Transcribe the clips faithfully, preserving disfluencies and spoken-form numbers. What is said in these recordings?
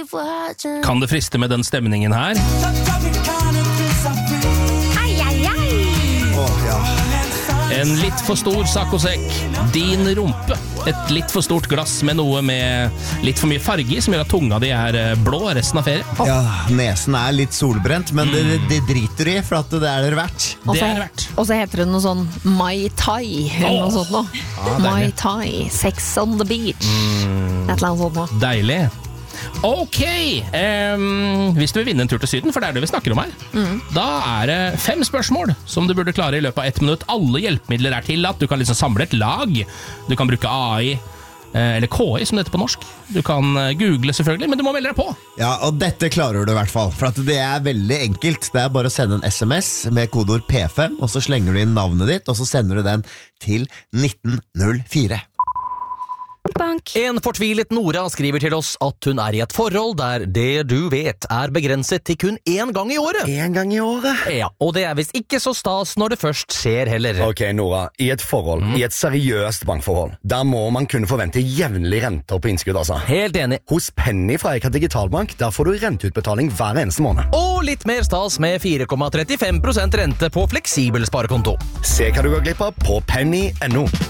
Kan det friste med den stemningen her? Ai, ai, ai. Åh, ja. En litt for stor saccosekk, din rumpe. Et litt for stort glass med noe med litt for mye farge i, som gjør at tunga di er blå resten av ferien. Ja, nesen er litt solbrent, men det, det driter i, for at det er det verdt. Det er det verdt. Og så heter det noe sånn Mai Tai, eller noe sånt nå. Ja, Mai deilig. Tai, Sex on the Beach. Et eller annet sånt nå. Deilig. Ok, ehm, hvis du vil vinne en tur til Syden, for det er det vi snakker om her, mm. da er det fem spørsmål som du burde klare i løpet av ett minutt. Alle hjelpemidler er tillatt. Du kan liksom samle et lag. Du kan bruke A I, eh, eller K I som det heter på norsk. Du kan eh, google selvfølgelig, men du må melde deg på. Ja, og dette klarer du i hvert fall, for at det er veldig enkelt. Det er bare å sende en S M S med kodeord P fem, og så slenger du inn navnet ditt, og så sender du den til nitten null fire. Bank. En fortvilet Nora skriver til oss at hun er i et forhold der det du vet er begrenset til kun én gang i året. En gang i året? Ja, og det er visst ikke så stas når det først skjer heller. Ok, Nora, i et forhold, mm. i et seriøst bankforhold, der må man kunne forvente jevnlig renter på innskudd, altså. Helt enig. Hos Penny fra Eika Digitalbank, der får du renteutbetaling hver eneste måned. Og litt mer stas med fire komma trettifem prosent rente på fleksibel sparekonto. Se hva du går glipp av på penny punktum no.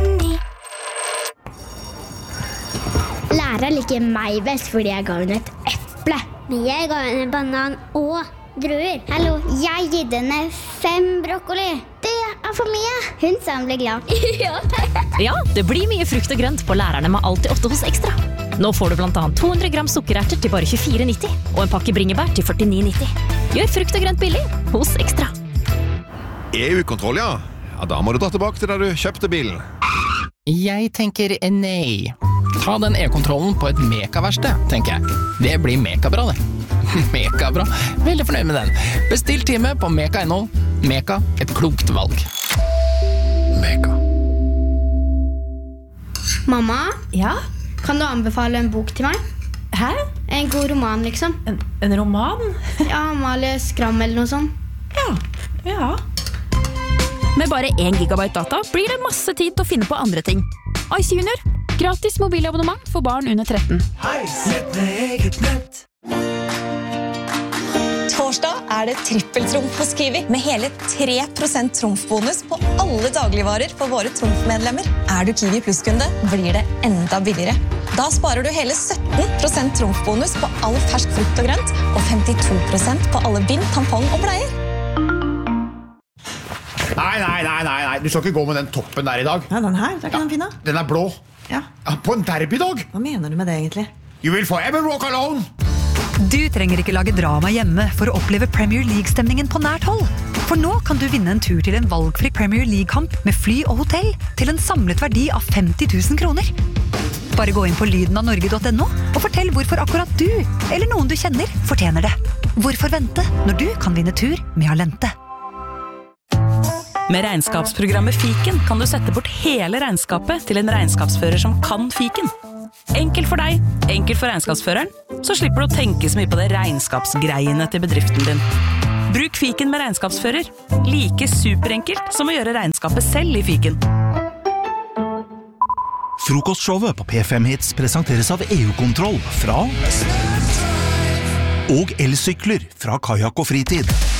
Læreren liker meg best fordi jeg ga henne et eple. Men jeg ga henne banan og druer. Hallo, jeg gitt henne fem brokkoli. Det er for mye. Hun sa hun ble glad. Ja. Ja, det blir mye frukt og grønt på lærerne med Alltid åtte hos Ekstra. Nå får du blant annet to hundre gram sukkererter til bare tjuefire nitti og en pakke bringebær til førtini nitti. Gjør frukt og grønt billig hos Ekstra. E U-kontroll, ja. Ja, da må du dra tilbake til der du kjøpte bilen. Jeg tenker nei. Ta den e-kontrollen på et mekaverksted, tenker jeg. Det blir mekabra, det. Mekabra. Veldig fornøyd med den. Bestill time på meka punktum no. Meka, et klokt valg. Meka. Mamma, Ja? kan du anbefale en bok til meg? Hæ? En god roman, liksom. En, en roman? Ja, Amalie Skram eller noe sånt. Ja, ja. Med bare én gigabyte data blir det masse tid til å finne på andre ting. Ice Junior. Gratis mobilabonnement for barn under tretten. Torsdag er det trippeltrumf hos Kiwi med hele tre prosent trumfbonus på alle dagligvarer for våre trumfmedlemmer. Er du Kiwi Plus-kunde, blir det enda billigere. Da sparer du hele sytten prosent trumfbonus på all fersk frukt og grønt og femtito prosent på alle bind, tampong og bleier. Nei, nei, nei, nei, nei, du skal ikke gå med den toppen der i dag. Ja, den her, det er ikke den fine. Den er blå. Ja. Ja, på en derbydag. Hva mener du med det egentlig? You will forever walk alone. Du trenger ikke lage drama hjemme for å oppleve Premier League-stemningen på nært hold. For nå kan du vinne en tur til en valgfri Premier League-kamp med fly og hotell til en samlet verdi av femti tusen kroner. Bare gå inn på lyden av norge punktum no og fortell hvorfor akkurat du, eller noen du kjenner, fortjener det. Hvorfor vente når du kan vinne tur med Alente? Med regnskapsprogrammet Fiken kan du sette bort hele regnskapet til en regnskapsfører som kan Fiken. Enkelt for deg, enkelt for regnskapsføreren, så slipper du å tenke så mye på det regnskapsgreiene til bedriften din. Bruk Fiken med regnskapsfører. Like superenkelt som å gjøre regnskapet selv i Fiken. Frokostshowet på P fem Hits presenteres av E U-kontroll fra og elsykler fra Kajak og Fritid.